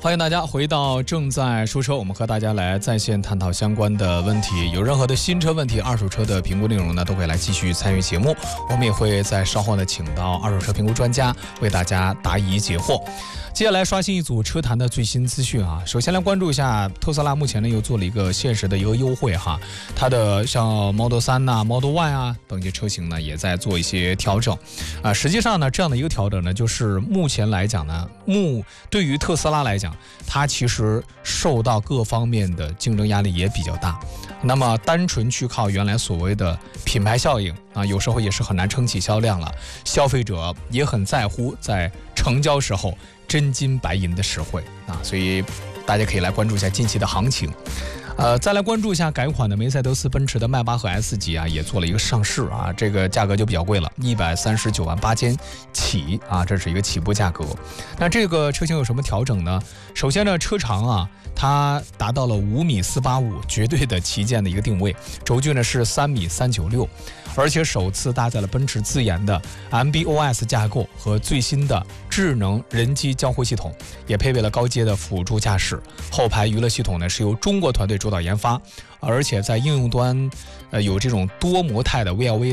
欢迎大家回到正在说车，我们和大家来在线探讨相关的问题。有任何的新车问题、二手车的评估内容呢，都可以来继续参与节目。我们也会在稍后呢，请到二手车评估专家为大家答疑解惑。接下来刷新一组车坛的最新资讯啊！首先来关注一下特斯拉，目前呢又做了一个限时的一个优惠哈，它的像 Model 3呐、Model Y 啊等一些车型呢也在做一些调整啊。实际上呢，这样的一个调整呢，就是目前来讲呢，对于特斯拉来讲，它其实受到各方面的竞争压力也比较大。那么单纯去靠原来所谓的品牌效应啊，有时候也是很难撑起销量了。消费者也很在乎在成交时候真金白银的实惠啊，所以大家可以来关注一下近期的行情。再来关注一下改款的梅赛德斯奔驰的迈巴赫 S 级啊，也做了一个上市啊，这个价格就比较贵了，139万8千起啊，这是一个起步价格。那这个车型有什么调整呢？首先呢，车长啊，它达到了5.485米，绝对的旗舰的一个定位，轴距呢是3.396米，而且首次搭载了奔驰自研的 MB.OS 架构和最新的智能人机交互系统，也配备了高阶的辅助驾驶。后排娱乐系统呢是由中国团队主导研发，而且在应用端有这种多模态的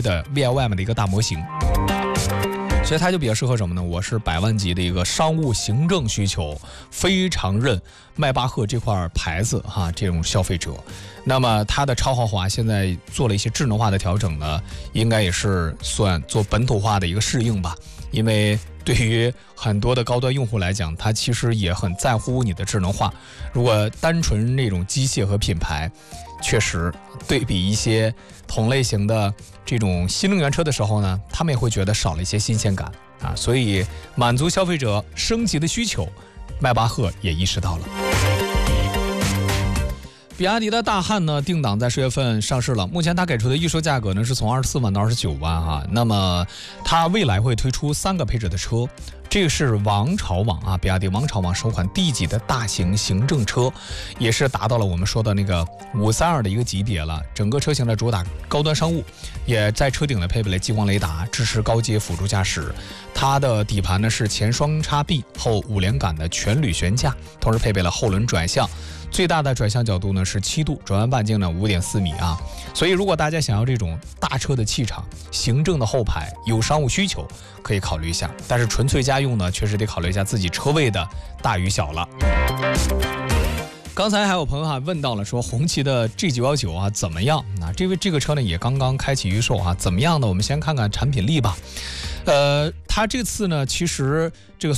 VLM 的一个大模型。所以它就比较适合什么呢？我是100万级的一个商务行政需求，非常认迈巴赫这块牌子哈，这种消费者。那么它的超豪华现在做了一些智能化的调整呢，应该也是算做本土化的一个适应吧。因为对于很多的高端用户来讲，他其实也很在乎你的智能化。如果单纯那种机械和品牌，确实对比一些同类型的这种新能源车的时候呢，他们也会觉得少了一些新鲜感啊。所以满足消费者升级的需求，迈巴赫也意识到了。比亚迪的大汉呢，定档在10月份上市了。目前它给出的预售价格呢是从24万到29万哈。那么它未来会推出3个配置的车，这个是王朝网啊，比亚迪王朝网首款 D 级的大型行政车，也是达到了我们说的那个532的一个级别了。整个车型呢主打高端商务，也在车顶呢配备了激光雷达，支持高阶辅助驾驶。它的底盘呢是前双叉臂后5连杆的全铝悬架，同时配备了后轮转向。最大的转向角度呢是7度，转弯半径呢5.4米啊。所以如果大家想要这种大车的气场，行政的后排，有商务需求，可以考虑一下。但是纯粹家用呢，确实得考虑一下自己车位的大与小了。刚才还有朋友问到了，说红旗的 G919啊怎么样？那这个车呢也刚刚开启预售啊，怎么样呢？我们先看看产品力吧。它这次呢，其实这个